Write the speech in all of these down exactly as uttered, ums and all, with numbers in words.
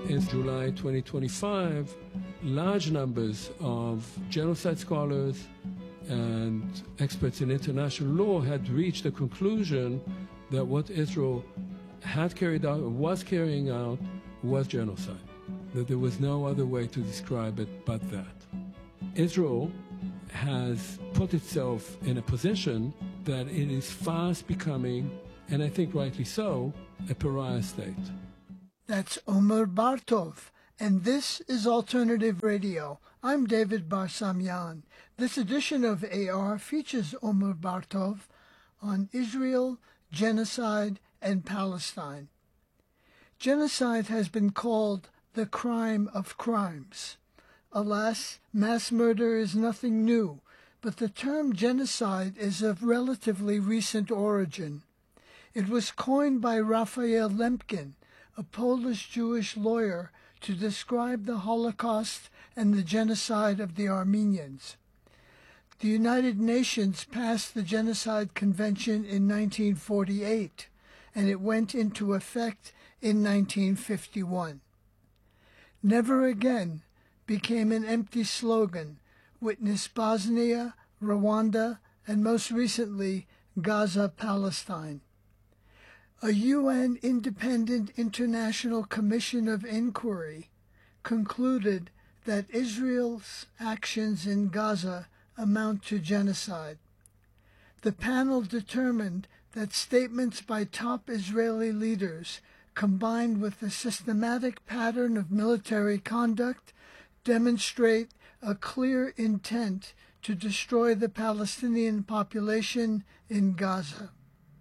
is July twenty twenty-five, large numbers of genocide scholars and experts in international law had reached the conclusion that what Israel had carried out, was carrying out, was genocide, that there was no other way to describe it but that. Israel has put itself in a position that it is fast becoming, and I think rightly so, a pariah state. That's Omer Bartov, and this is Alternative Radio. I'm David Barsamian. This edition of A R features Omer Bartov on Israel, genocide, and Palestine. Genocide has been called the crime of crimes. Alas, mass murder is nothing new, but the term genocide is of relatively recent origin. It was coined by Raphael Lemkin, a Polish Jewish lawyer, to describe the Holocaust and the genocide of the Armenians. The United Nations passed the Genocide Convention in nineteen forty-eight, and it went into effect in nineteen fifty-one. Never again became an empty slogan. Witness Bosnia, Rwanda, and most recently, Gaza, Palestine. A U N Independent International Commission of Inquiry concluded that Israel's actions in Gaza amount to genocide. The panel determined that statements by top Israeli leaders, combined with a systematic pattern of military conduct, demonstrate a clear intent to destroy the Palestinian population in Gaza.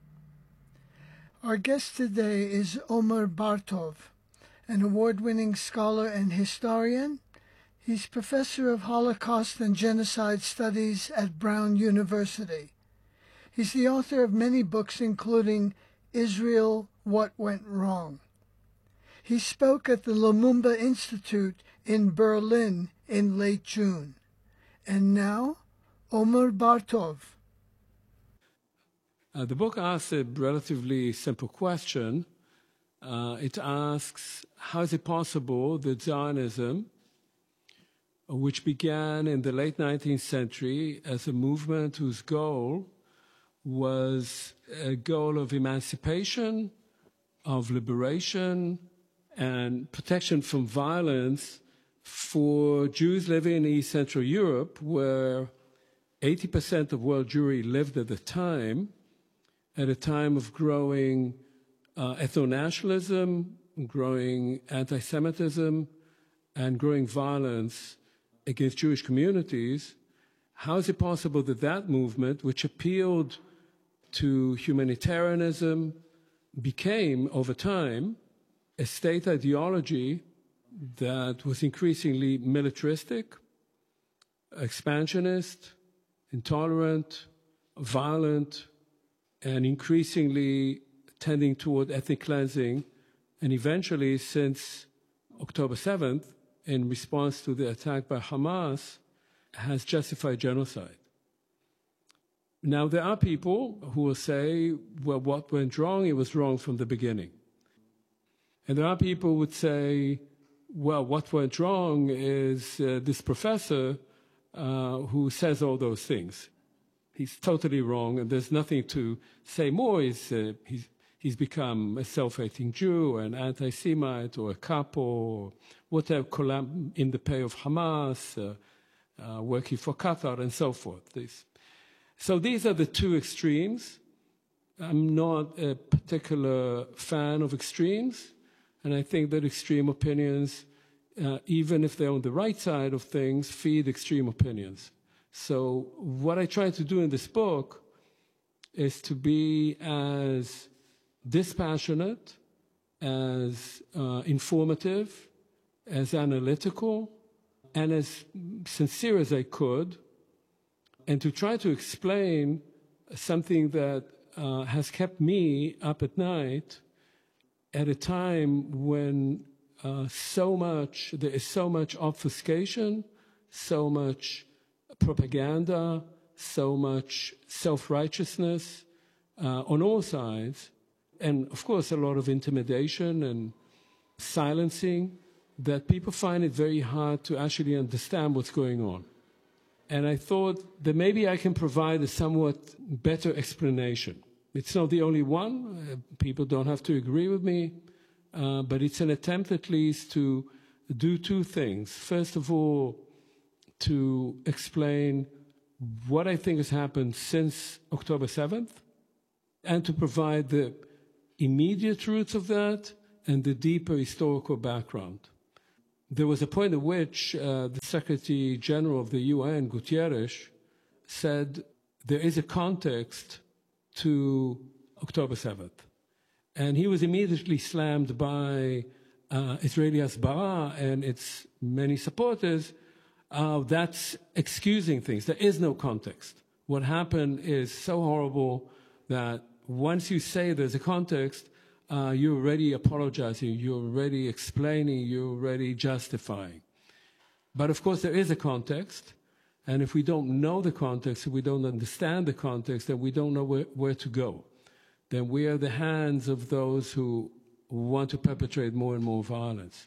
Our guest today is Omer Bartov, an award-winning scholar and historian. He's professor of Holocaust and Genocide Studies at Brown University. He's the author of many books, including Israel, What Went Wrong. He spoke at the Lumumba Institute in Berlin in late June. And now, Omer Bartov. Uh, the book asks a relatively simple question. Uh, it asks, how is it possible that Zionism, which began in the late nineteenth century as a movement whose goal was a goal of emancipation, of liberation, and protection from violence for Jews living in East Central Europe, where eighty percent of world Jewry lived at the time, at a time of growing uh, ethno-nationalism, growing anti-Semitism, and growing violence against Jewish communities. How is it possible that that movement, which appealed to humanitarianism, became, over time, a state ideology that was increasingly militaristic, expansionist, intolerant, violent, and increasingly tending toward ethnic cleansing, and eventually, since October seventh, in response to the attack by Hamas, has justified genocide. Now, there are people who will say, well, what went wrong? It was wrong from the beginning. And there are people who would say, well, what went wrong is uh, this professor uh, who says all those things. He's totally wrong, and there's nothing to say more. He's, uh, he's, he's become a self-hating Jew, an anti-Semite, or a capo, or whatever, in the pay of Hamas, uh, uh, working for Qatar, and so forth. This. So these are the two extremes. I'm not a particular fan of extremes, and I think that extreme opinions, uh, even if they're on the right side of things, feed extreme opinions. So what I try to do in this book is to be as dispassionate, as uh, informative, as analytical, and as sincere as I could, and to try to explain something that uh, has kept me up at night at a time when uh, so much, there is so much obfuscation, so much propaganda, so much self-righteousness uh, on all sides, and of course a lot of intimidation and silencing that people find it very hard to actually understand what's going on. And I thought that maybe I can provide a somewhat better explanation. It's not the only one. Uh, people don't have to agree with me. Uh, but it's an attempt at least to do two things. First of all, to explain what I think has happened since October seventh, and to provide the immediate roots of that and the deeper historical background. There was a point at which uh, the Secretary General of the U N, Guterres, said there is a context to October seventh. And he was immediately slammed by uh, Israeli Hasbara and its many supporters. Uh, that's excusing things. There is no context. What happened is so horrible that once you say there's a context, uh, you're already apologizing, you're already explaining, you're already justifying. But of course, there is a context. And if we don't know the context, if we don't understand the context, then we don't know where, where to go. Then we are the hands of those who want to perpetrate more and more violence.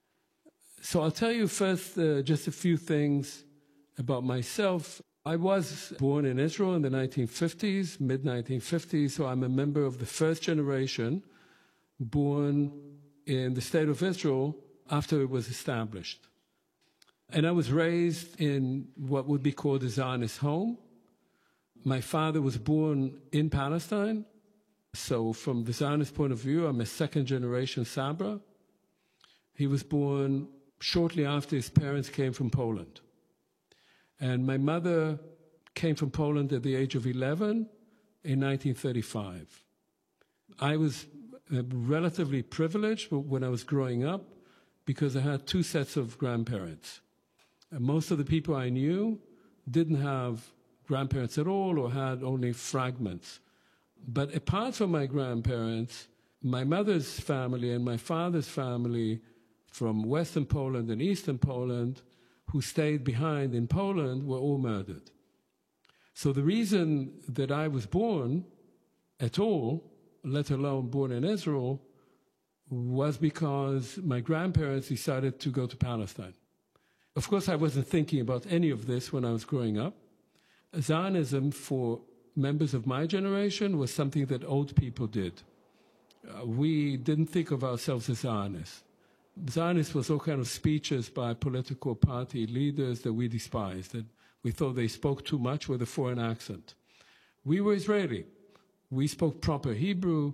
So I'll tell you first uh, just a few things about myself. I was born in Israel in the nineteen fifties, mid nineteen fifties, so I'm a member of the first generation born in the state of Israel after it was established. And I was raised in what would be called a Zionist home. My father was born in Palestine. So from the Zionist point of view, I'm a second generation Sabra. He was born shortly after his parents came from Poland. And my mother came from Poland at the age of eleven in nineteen thirty-five. I was uh, relatively privileged when I was growing up because I had two sets of grandparents. And most of the people I knew didn't have grandparents at all or had only fragments. But apart from my grandparents, my mother's family and my father's family from Western Poland and Eastern Poland who stayed behind in Poland were all murdered. So the reason that I was born at all, let alone born in Israel, was because my grandparents decided to go to Palestine. Of course, I wasn't thinking about any of this when I was growing up. Zionism for members of my generation was something that old people did. Uh, we didn't think of ourselves as Zionists. Zionist was all kind of speeches by political party leaders that we despised, that we thought they spoke too much with a foreign accent. We were Israeli. We spoke proper Hebrew.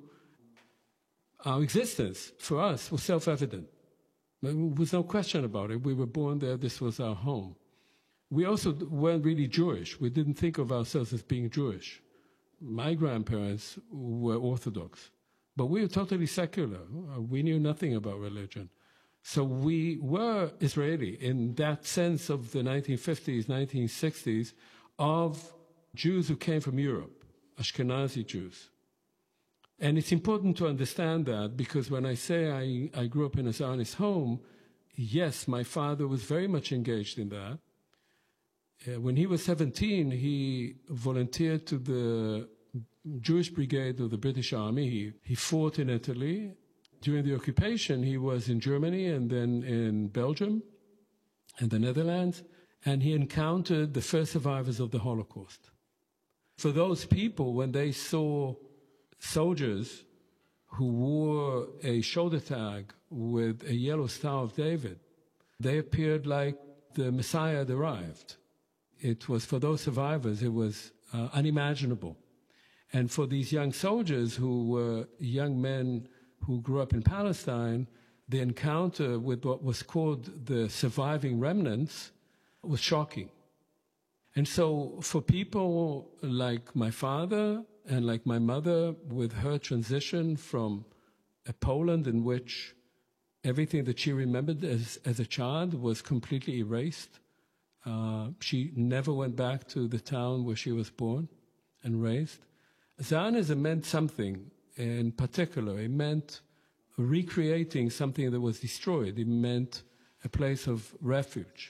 Our existence, for us, was self-evident. There was no question about it. We were born there. This was our home. We also weren't really Jewish. We didn't think of ourselves as being Jewish. My grandparents were Orthodox, but we were totally secular. We knew nothing about religion. So we were Israeli in that sense of the nineteen fifties, nineteen sixties, of Jews who came from Europe, Ashkenazi Jews. And it's important to understand that because when I say I, I grew up in a Zionist home, yes, my father was very much engaged in that. Uh, when he was seventeen, he volunteered to the Jewish Brigade of the British Army. He, he fought in Italy. During the occupation, he was in Germany and then in Belgium and the Netherlands, and he encountered the first survivors of the Holocaust. For those people, when they saw soldiers who wore a shoulder tag with a yellow Star of David, they appeared like the Messiah had arrived. It was, for those survivors, it was uh, unimaginable. And for these young soldiers who were young men who grew up in Palestine, the encounter with what was called the surviving remnants was shocking. And so for people like my father and like my mother, with her transition from a Poland in which everything that she remembered as, as a child was completely erased, uh, she never went back to the town where she was born and raised. Zionism meant something in particular. It meant recreating something that was destroyed. It meant a place of refuge.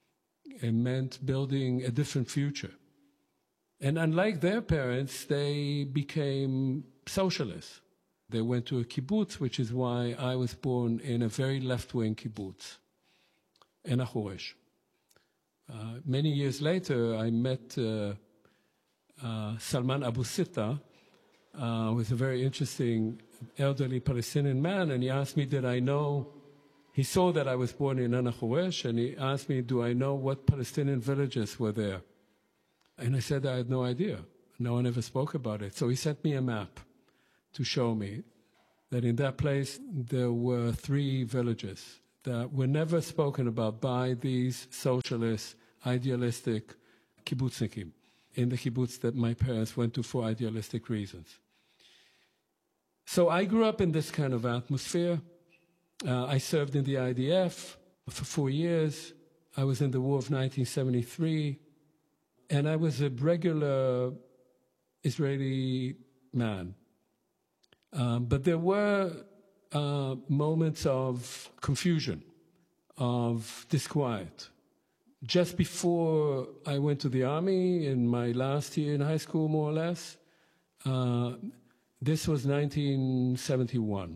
It meant building a different future. And unlike their parents, they became socialists. They went to a kibbutz, which is why I was born in a very left-wing kibbutz. in Achoresh. Uh, many years later, I met uh, uh, Salman Abu Sitta, uh, who was a very interesting elderly Palestinian man, and he asked me, did I know, he saw that I was born in Achoresh, and he asked me, do I know what Palestinian villages were there? And I said I had no idea. No one ever spoke about it. So he sent me a map to show me that in that place there were three villages that were never spoken about by these socialist, idealistic kibbutznikim in the kibbutz that my parents went to for idealistic reasons. So I grew up in this kind of atmosphere. Uh, I served in the I D F for four years. I was in the war of nineteen seventy-three, and I was a regular Israeli man. Um, but there were uh, moments of confusion, of disquiet. Just before I went to the army, in my last year in high school, more or less, uh, this was nineteen seventy-one.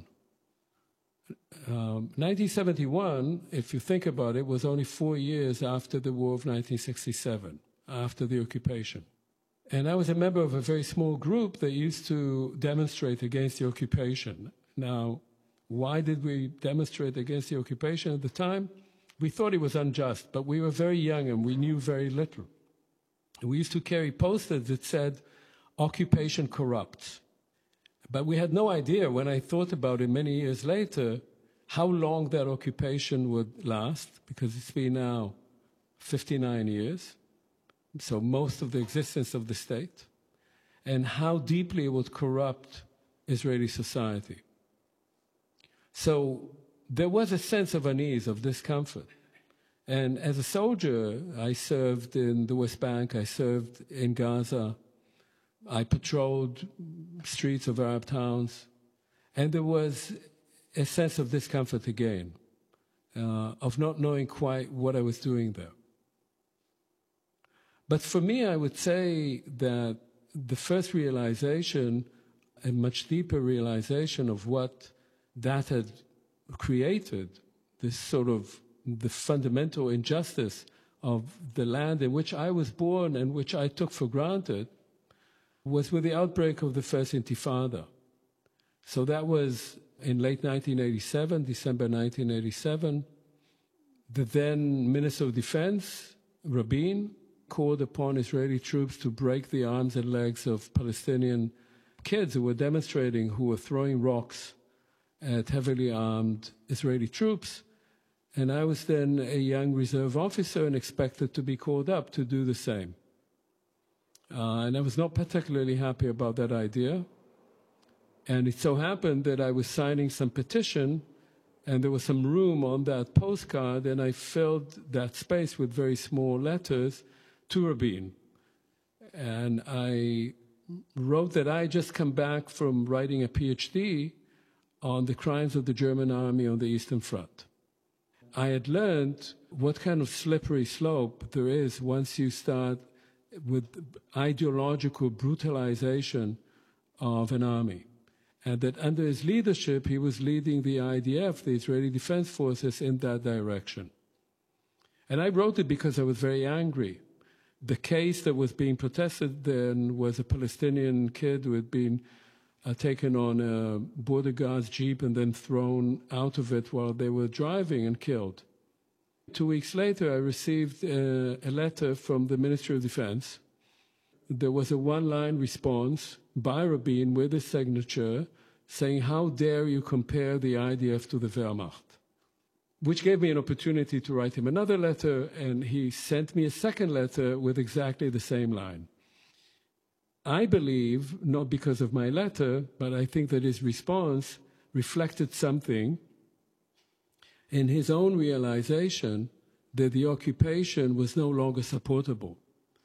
Um, nineteen seventy-one, if you think about it, was only four years after the war of nineteen sixty-seven, after the occupation. And I was a member of a very small group that used to demonstrate against the occupation. Now, why did we demonstrate against the occupation at the time? We thought it was unjust, but we were very young and we knew very little. We used to carry posters that said, occupation corrupts. But we had no idea, when I thought about it many years later, how long that occupation would last, because it's been now fifty-nine years. So most of the existence of the state, and how deeply it would corrupt Israeli society. So there was a sense of unease, of discomfort. And as a soldier, I served in the West Bank, I served in Gaza, I patrolled streets of Arab towns, and there was a sense of discomfort again, uh, of not knowing quite what I was doing there. But for me, I would say that the first realization, a much deeper realization of what that had created, this sort of the fundamental injustice of the land in which I was born and which I took for granted, was with the outbreak of the First Intifada. So that was in late nineteen eighty-seven, December nineteen eighty-seven. The then Minister of Defense, Rabin, called upon Israeli troops to break the arms and legs of Palestinian kids who were demonstrating, who were throwing rocks at heavily armed Israeli troops. And I was then a young reserve officer and expected to be called up to do the same. Uh, and I was not particularly happy about that idea. And it so happened that I was signing some petition, and there was some room on that postcard, and I filled that space with very small letters to Rabin. And I wrote that I had just come back from writing a PhD on the crimes of the German army on the Eastern Front. I had learned what kind of slippery slope there is once you start with ideological brutalization of an army. And that under his leadership, he was leading the I D F, the Israeli Defense Forces, in that direction. And I wrote it because I was very angry. The case that was being protested then was a Palestinian kid who had been uh, taken on a border guard's jeep and then thrown out of it while they were driving and killed. Two weeks later, I received uh, a letter from the Ministry of Defense. There was a one-line response by Rabin with his signature saying, "How dare you compare the I D F to the Wehrmacht?" Which gave me an opportunity to write him another letter, and he sent me a second letter with exactly the same line. I believe, not because of my letter, but I think that his response reflected something in his own realization that the occupation was no longer supportable.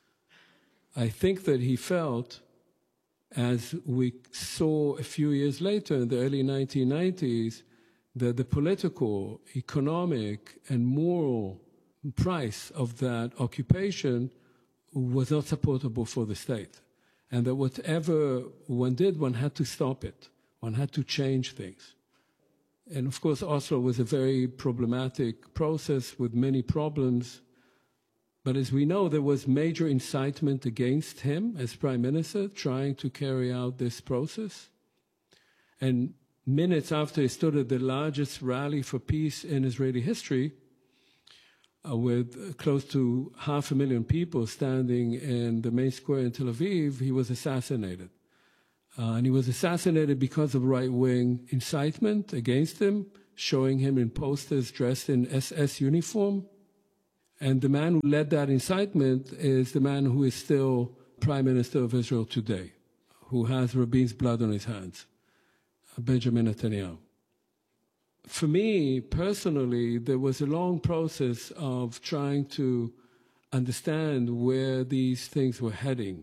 I think that he felt, as we saw a few years later in the early nineteen nineties, that the political, economic, and moral price of that occupation was not supportable for the state. And that whatever one did, one had to stop it. One had to change things. And of course, Oslo was a very problematic process with many problems. But as we know, there was major incitement against him as prime minister trying to carry out this process. And minutes after he stood at the largest rally for peace in Israeli history, uh, with close to half a million people standing in the main square in Tel Aviv, he was assassinated. Uh, and he was assassinated because of right-wing incitement against him, showing him in posters dressed in S S uniform. And the man who led that incitement is the man who is still Prime Minister of Israel today, who has Rabin's blood on his hands, Benjamin Netanyahu. For me, personally, there was a long process of trying to understand where these things were heading.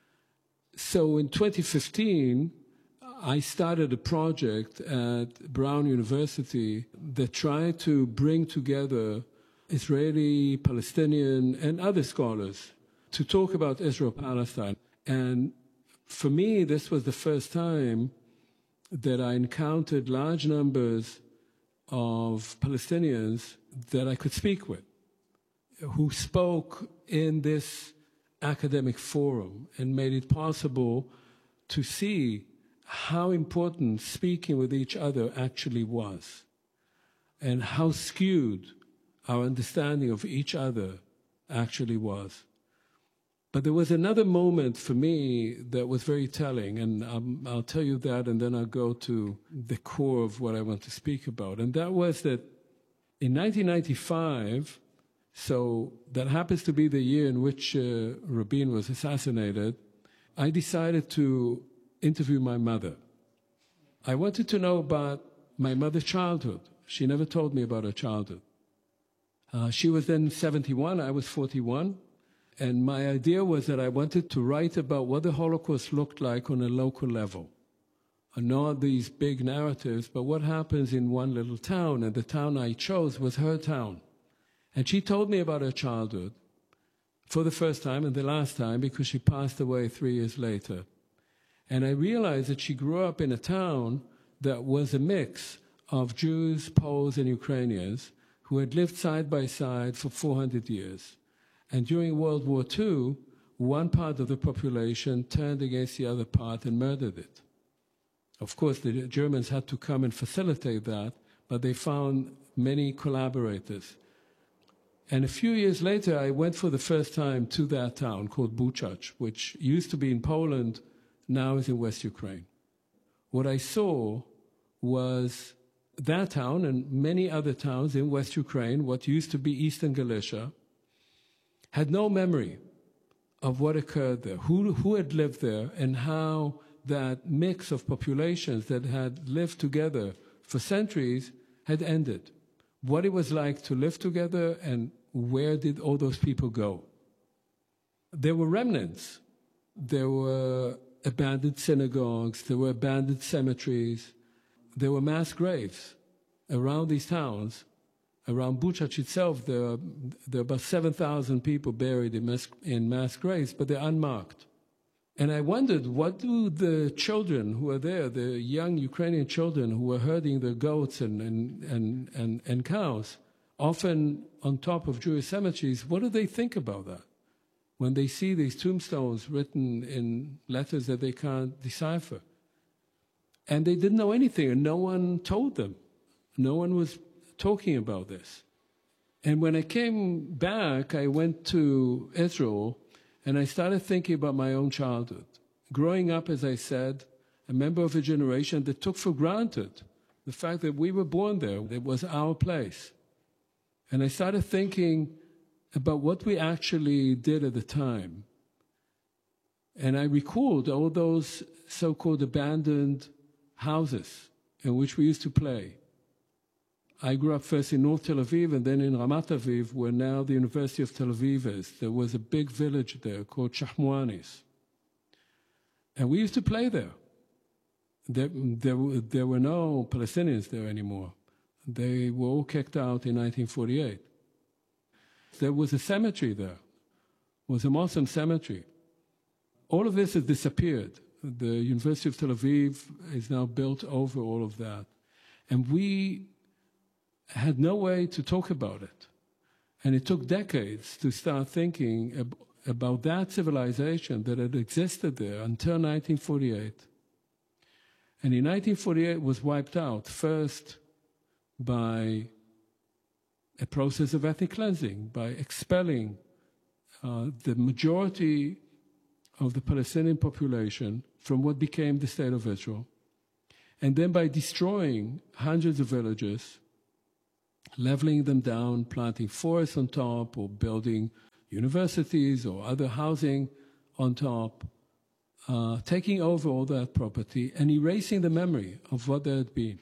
So in twenty fifteen, I started a project at Brown University that tried to bring together Israeli, Palestinian, and other scholars to talk about Israel-Palestine. And for me, this was the first time that I encountered large numbers of Palestinians that I could speak with, who spoke in this academic forum and made it possible to see how important speaking with each other actually was, and how skewed our understanding of each other actually was. But there was another moment for me that was very telling, and um, I'll tell you that, and then I'll go to the core of what I want to speak about. And that was that in nineteen ninety-five, so that happens to be the year in which uh, Rabin was assassinated, I decided to interview my mother. I wanted to know about my mother's childhood. She never told me about her childhood. Uh, she was then seventy-one, I was forty-one, and my idea was that I wanted to write about what the Holocaust looked like on a local level. Uh, not these big narratives, but what happens in one little town, and the town I chose was her town. And she told me about her childhood for the first time and the last time, because she passed away three years later. And I realized that she grew up in a town that was a mix of Jews, Poles, and Ukrainians who had lived side by side for four hundred years. And during World War Two, one part of the population turned against the other part and murdered it. Of course, the Germans had to come and facilitate that, but they found many collaborators. And a few years later, I went for the first time to that town called Buchach, which used to be in Poland, now is in West Ukraine. What I saw was that town and many other towns in West Ukraine, what used to be Eastern Galicia, had no memory of what occurred there, who, who had lived there, and how that mix of populations that had lived together for centuries had ended. What it was like to live together, and where did all those people go? There were remnants. There were abandoned synagogues. There were abandoned cemeteries. There were mass graves around these towns. Around Buchach itself, there are, there are about seven thousand people buried in mass, in mass graves, but they're unmarked. And I wondered, what do the children who are there, the young Ukrainian children who were herding their goats and, and, and, and, and cows, often on top of Jewish cemeteries, what do they think about that? When they see these tombstones written in letters that they can't decipher. And they didn't know anything, and no one told them. No one was talking about this. And when I came back, I went to Israel, and I started thinking about my own childhood. Growing up, as I said, a member of a generation that took for granted the fact that we were born there, it was our place. And I started thinking about what we actually did at the time. And I recalled all those so-called abandoned houses in which we used to play. I grew up first in North Tel Aviv and then in Ramat Aviv, where now the University of Tel Aviv is. There was a big village there called Shahmuanis. And we used to play there. There, there, there were no Palestinians there anymore. They were all kicked out in nineteen forty-eight. There was a cemetery there. It was a Muslim cemetery. All of this has disappeared. The University of Tel Aviv is now built over all of that. And we had no way to talk about it. And it took decades to start thinking ab- about that civilization that had existed there until nineteen forty-eight. And in nineteen forty-eight was wiped out, first by a process of ethnic cleansing, by expelling uh, the majority of the Palestinian population from what became the State of Israel, and then by destroying hundreds of villages, leveling them down, planting forests on top, or building universities or other housing on top, uh, taking over all that property and erasing the memory of what there had been.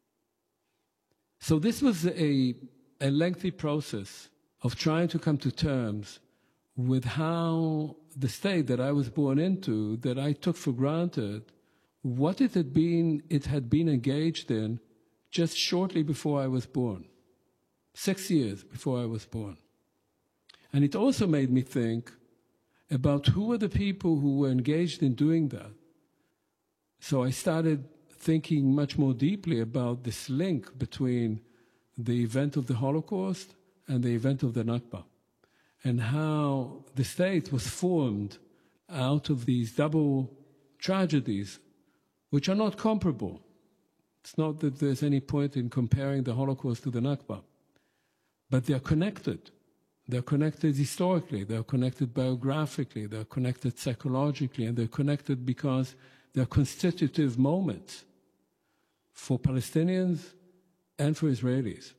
So this was a, a lengthy process of trying to come to terms with how the state that I was born into, that I took for granted, what it had been, it had been engaged in just shortly before I was born, six years before I was born. And it also made me think about who were the people who were engaged in doing that. So I started thinking much more deeply about this link between the event of the Holocaust and the event of the Nakba, and how the state was formed out of these double tragedies, which are not comparable. It's not that there's any point in comparing the Holocaust to the Nakba, but they're connected. They're connected historically, they're connected biographically, they're connected psychologically, and they're connected because they're constitutive moments for Palestinians and for Israelis.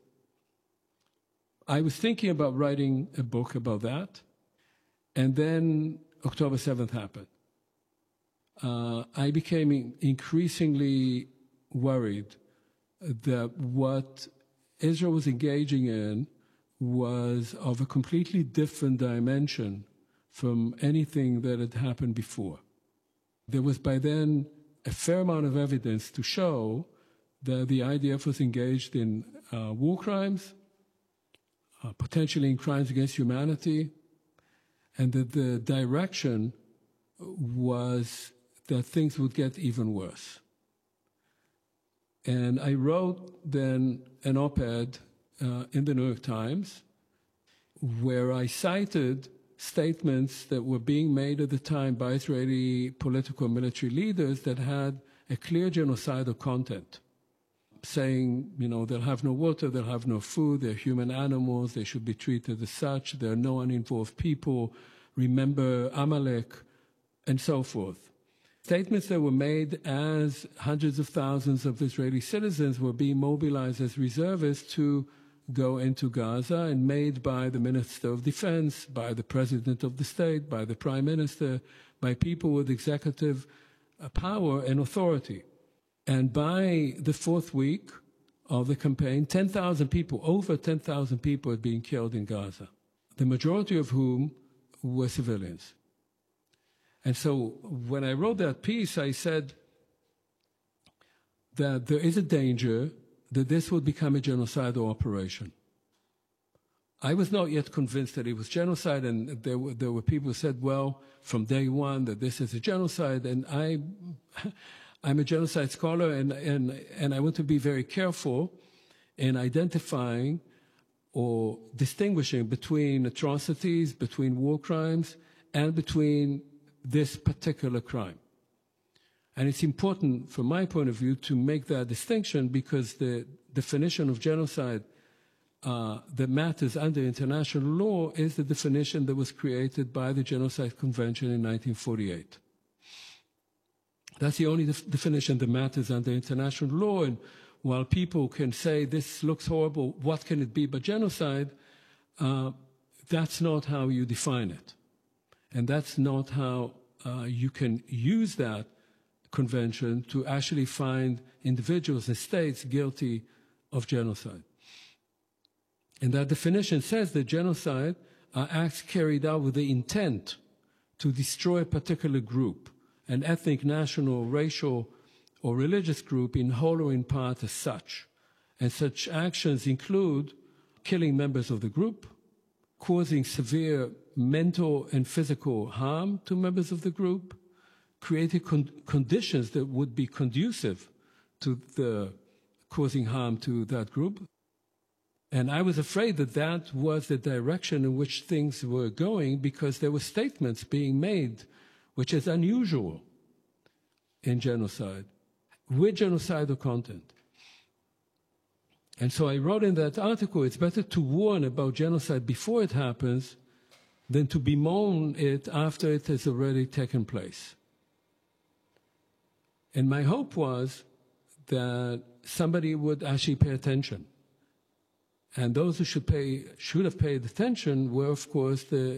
I was thinking about writing a book about that, and then October seventh happened. Uh, I became increasingly worried that what Israel was engaging in was of a completely different dimension from anything that had happened before. There was by then a fair amount of evidence to show that the I D F was engaged in uh, war crimes, uh, potentially in crimes against humanity, and that the direction was that things would get even worse. And I wrote then an op-ed uh, in the New York Times where I cited statements that were being made at the time by Israeli political and military leaders that had a clear genocidal content, saying, you know, they'll have no water, they'll have no food, they're human animals, they should be treated as such, there are no uninvolved people, remember Amalek, and so forth. Statements that were made as hundreds of thousands of Israeli citizens were being mobilized as reservists to go into Gaza, and made by the Minister of Defense, by the President of the State, by the Prime Minister, by people with executive uh, power and authority. And by the fourth week of the campaign, ten thousand people, over ten thousand people had been killed in Gaza, the majority of whom were civilians. And so when I wrote that piece, I said that there is a danger that this would become a genocidal operation. I was not yet convinced that it was genocide, and there were, there were people who said, well, from day one, that this is a genocide, and I, I'm a genocide scholar, and, and, and I want to be very careful in identifying or distinguishing between atrocities, between war crimes, and between this particular crime. And it's important, from my point of view, to make that distinction, because the definition of genocide uh, that matters under international law is the definition that was created by the Genocide Convention in nineteen forty-eight. That's the only def- definition that matters under international law. And while people can say, this looks horrible, what can it be but genocide? Uh, that's not how you define it. And that's not how uh, you can use that convention to actually find individuals and states guilty of genocide. And that definition says that genocide are acts carried out with the intent to destroy a particular group, an ethnic, national, racial, or religious group, in whole or in part as such. And such actions include killing members of the group, causing severe mental and physical harm to members of the group, creating con- conditions that would be conducive to the causing harm to that group. And I was afraid that that was the direction in which things were going, because there were statements being made, which is unusual in genocide, with genocidal content. And so I wrote in that article, it's better to warn about genocide before it happens than to bemoan it after it has already taken place. And my hope was that somebody would actually pay attention. And those who should pay should have paid attention were, of course, the